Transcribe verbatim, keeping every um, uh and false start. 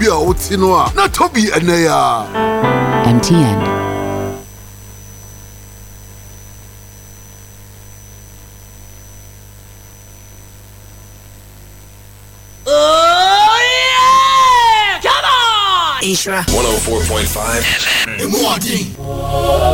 Be a otino na to be eneya. M T N. Oh yeah! Come on! Ishra one oh four point five F M.